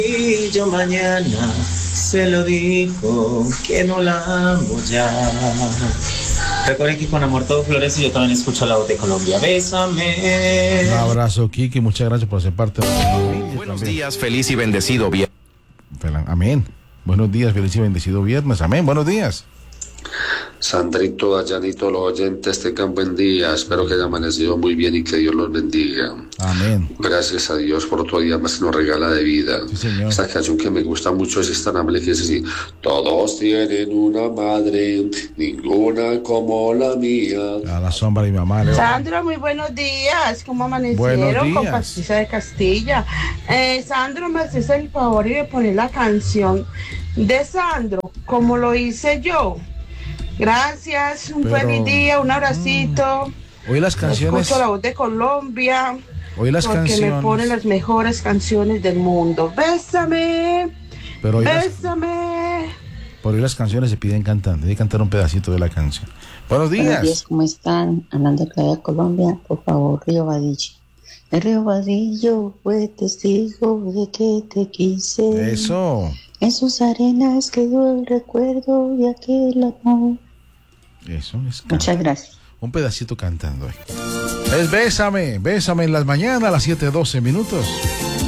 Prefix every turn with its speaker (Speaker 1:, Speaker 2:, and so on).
Speaker 1: Y yo mañana se lo dijo que no la amo ya. Recuerden que con amor todo florece. Yo también escucho la voz de Colombia. Bésame.
Speaker 2: Un abrazo, Kiki. Muchas gracias por ser parte de la familia.
Speaker 3: Buenos días, feliz y bendecido viernes.
Speaker 2: Amén. Buenos días, feliz y bendecido viernes. Amén. Buenos días.
Speaker 4: Sandrito, Dayanito, los oyentes tengan buen día. Espero que hayan amanecido muy bien y que Dios los bendiga.
Speaker 2: Amén.
Speaker 4: Gracias a Dios por otro día más que nos regala de vida.
Speaker 2: Sí, señor.
Speaker 4: Esta canción que me gusta mucho es tan amable que dice así: todos tienen una madre, ninguna como la mía.
Speaker 2: A la sombra de mi mamá.
Speaker 5: Sandro, muy buenos días. ¿Cómo
Speaker 2: Buenos
Speaker 5: amanecieron?
Speaker 2: días.
Speaker 5: Con Patricia de Castilla. Sandro, me haces el favor y me pones la canción de Sandro, como lo hice yo. Gracias, un feliz día, un abracito.
Speaker 2: Hoy las canciones.
Speaker 5: Escucho la voz de Colombia.
Speaker 2: Hoy las
Speaker 5: porque
Speaker 2: canciones.
Speaker 5: me ponen las mejores canciones del mundo. Bésame,
Speaker 2: Pero hoy
Speaker 5: bésame.
Speaker 2: por hoy las canciones se piden cantando. Hay que cantar un pedacito de la canción. Buenos días.
Speaker 6: Buenos días, ¿cómo están? Hablando de Colombia, por favor, Río Vadillo. El río Vadillo fue testigo de que te quise.
Speaker 2: Eso.
Speaker 6: En sus arenas quedó el recuerdo de aquel amor.
Speaker 2: Eso es.
Speaker 6: Muchas gracias.
Speaker 2: Un pedacito cantando. Es Bésame, Bésame en las mañanas a las 7:12 minutos.